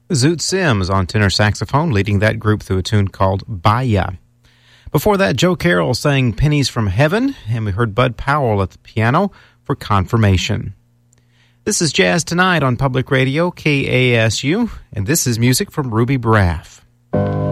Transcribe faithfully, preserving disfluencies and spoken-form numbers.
Zoot Sims on tenor saxophone, leading that group through a tune called Baya. Before that, Joe Carroll sang Pennies from Heaven, and we heard Bud Powell at the piano for Confirmation. This is Jazz Tonight on Public Radio, K A S U, and this is music from Ruby Braff.